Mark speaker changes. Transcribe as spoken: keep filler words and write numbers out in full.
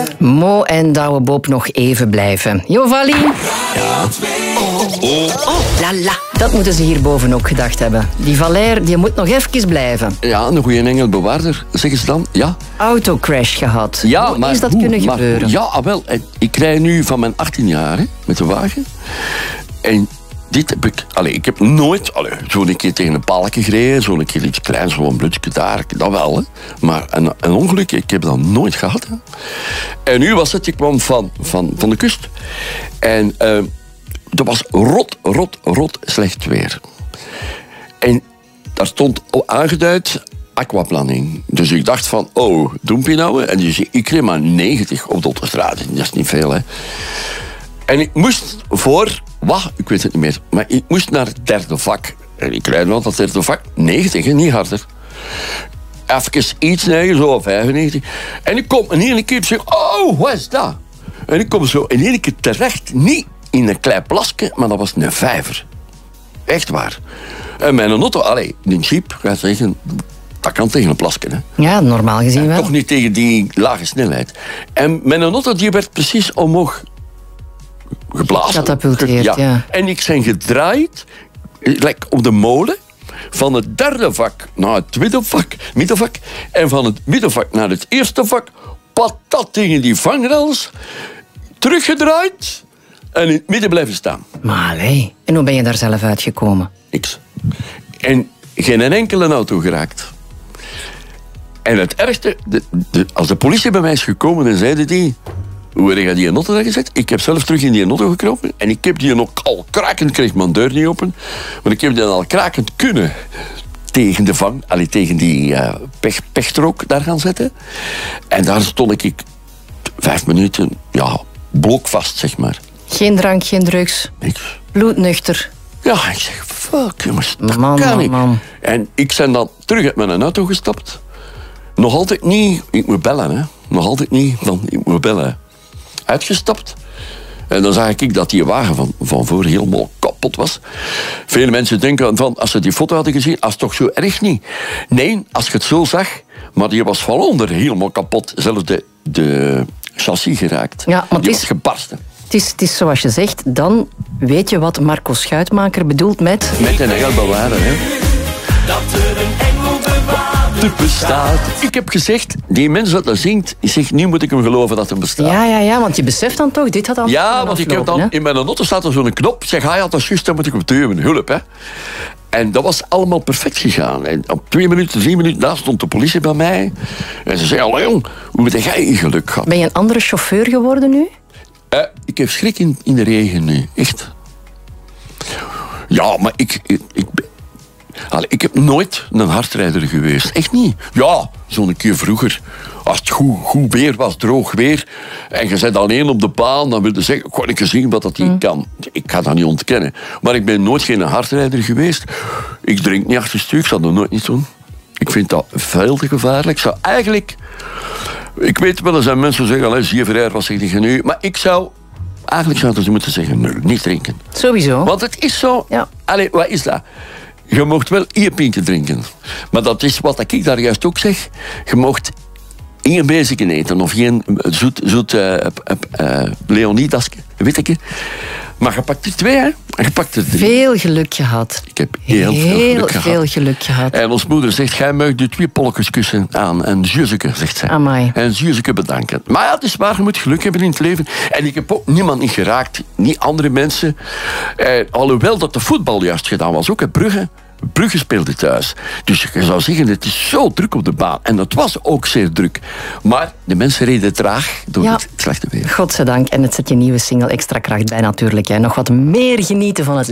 Speaker 1: Mo en Douwe Bob nog even blijven. Jovali?
Speaker 2: Ja.
Speaker 1: Oh, oh, oh, la la. Dat moeten ze hierboven ook gedacht hebben. Die Valère die moet nog even blijven.
Speaker 2: Ja, een goede engelbewaarder, zeggen ze dan. Ja.
Speaker 1: Autocrash gehad.
Speaker 2: Ja,
Speaker 1: Hoe
Speaker 2: maar
Speaker 1: is dat
Speaker 2: hoe,
Speaker 1: kunnen
Speaker 2: maar,
Speaker 1: gebeuren?
Speaker 2: Ja, wel. Ik rij nu van mijn achttien jaar hè, met de wagen. En dit heb ik... Allez, ik heb nooit zo'n keer tegen een paaltje gereden. Zo'n keer iets kleins, zo'n blutsje daar. Dat wel, hè. Maar een, een ongeluk, ik heb dat nooit gehad. Hè. En nu was het, je kwam van, van, van de kust. En uh, dat was rot, rot, rot slecht weer. En daar stond aangeduid aquaplanning. Dus ik dacht van, oh, doempie nou. En dus ik reed maar negentig op de autostrade. Dat is niet veel, hè. En ik moest voor, wat, ik weet het niet meer, maar ik moest naar het derde vak. En ik rijd wel dat derde vak, negentig, hè, niet harder. Even iets neigen, zo vijfennegentig. En ik kom in één keer en zeg, oh, wat is dat? En ik kom zo in één keer terecht, niet in een klein plasje, maar dat was een vijver. Echt waar. En mijn auto, allee, die jeep, ga zeggen, dat kan tegen een plasje, hè.
Speaker 1: Ja, normaal gezien wel.
Speaker 2: En toch niet tegen die lage snelheid. En mijn auto die werd precies omhoog geblazen.
Speaker 1: Catapulteerd, ja. ja.
Speaker 2: En ik ben gedraaid, like op de molen, van het derde vak naar het tweede vak, middenvak, en van het middenvak naar het eerste vak, patat tegen die vangrails, teruggedraaid en in het midden blijven staan.
Speaker 1: Maar allee, en hoe ben je daar zelf uitgekomen?
Speaker 2: Niks. En geen enkele auto geraakt. En het ergste, de, de, als de politie bij mij is gekomen en zeiden die, hoe heb je die auto daar gezet? Ik heb zelf terug in die auto gekropen en ik heb die ook al krakend, kreeg mijn deur niet open, maar ik heb die al krakend kunnen tegen de vang, allee, tegen die uh, pech, pechstrook daar gaan zetten. En daar stond ik vijf minuten, ja, blokvast, zeg maar.
Speaker 1: Geen drank, geen drugs.
Speaker 2: Niks.
Speaker 1: Bloednuchter.
Speaker 2: Ja, ik zeg, fuck jongens, dat
Speaker 1: man,
Speaker 2: kan
Speaker 1: man,
Speaker 2: niet.
Speaker 1: man.
Speaker 2: En ik ben dan terug uit mijn auto gestapt. Nog altijd niet, ik moet bellen, hè. Nog altijd niet, dan ik moet bellen. Uitgestapt. En dan zag ik dat die wagen van, van voor helemaal kapot was. Vele mensen denken van, als ze die foto hadden gezien, als het toch zo erg niet. Nee, als je het zo zag, maar die was van onder helemaal kapot. Zelfs de, de chassis geraakt.
Speaker 1: Ja, want
Speaker 2: die
Speaker 1: is...
Speaker 2: was gebarsten.
Speaker 1: Het is, het is zoals je zegt, dan weet je wat Marco Schuitmaker bedoelt met...
Speaker 2: Met een engelbewaarder, hè. Dat er een engelbewaarder bestaat. Ik heb gezegd, die mens dat dat zingt, ik zeg, nu moet ik hem geloven dat hij bestaat.
Speaker 1: Ja, ja, ja, want je beseft dan toch, dit had al...
Speaker 2: Ja, want ik heb dan, in mijn auto staat er zo'n knop, zeg, hij had dat juist, dan moet ik op duwen, hulp, hè. En dat was allemaal perfect gegaan. En op twee minuten, drie minuten na stond de politie bij mij. En ze zei, allee jong, hoe heb jij geluk gehad?
Speaker 1: Ben je een andere chauffeur geworden nu?
Speaker 2: Uh, ik heb schrik in, in de regen nu, echt. Ja, maar ik... ik, ik, allee, ik heb nooit een hardrijder geweest, echt niet. Ja, zo'n keer vroeger. Als het goed, goed weer was, droog weer, en je zit alleen op de baan, dan wil je zeggen, kon ik zien wat dat hij mm. kan. Ik ga dat niet ontkennen. Maar ik ben nooit geen hardrijder geweest. Ik drink niet achter stuk, ik zal dat nooit niet doen. Ik vind dat veel te gevaarlijk. Ik zou eigenlijk... Ik weet wel, er zijn mensen die zeggen, zeven wat zeg je nu? Maar ik zou... Eigenlijk zouden ze moeten zeggen, nee, niet drinken.
Speaker 1: Sowieso.
Speaker 2: Want het is zo...
Speaker 1: Ja.
Speaker 2: Allee, wat is dat? Je mocht wel één pintje drinken. Maar dat is wat ik daar juist ook zeg. Je mocht één bezigje eten. Of geen zoet, zoet uh, uh, Leonidasje, weet ik het. Maar je pakt er twee, hè? En je pakt er drie.
Speaker 1: Veel geluk gehad.
Speaker 2: Ik heb heel,
Speaker 1: heel
Speaker 2: veel geluk
Speaker 1: veel
Speaker 2: gehad.
Speaker 1: geluk gehad.
Speaker 2: En ons moeder zegt, jij mag de twee polletjes kussen aan. En Juzeke, zegt zij.
Speaker 1: Amai.
Speaker 2: En Juzeke bedanken. Maar ja, het is waar, je moet geluk hebben in het leven. En ik heb ook niemand niet geraakt. Niet andere mensen. Eh, alhoewel dat de voetbal juist gedaan was. Ook in Brugge. Brugge speelde thuis. Dus je zou zeggen, het is zo druk op de baan. En dat was ook zeer druk. Maar de mensen reden traag door
Speaker 1: ja.
Speaker 2: het slechte weer.
Speaker 1: Godzijdank. En het zet je nieuwe single Extra Kracht bij natuurlijk. Hè. Nog wat meer genieten van het